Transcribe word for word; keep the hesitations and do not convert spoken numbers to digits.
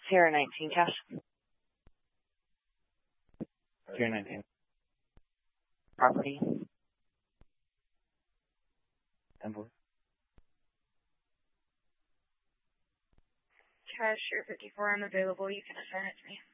Sierra nineteen cash. Sierra nineteen. Property. ten four. Cash or fifty-four, I'm available. You can assign it to me.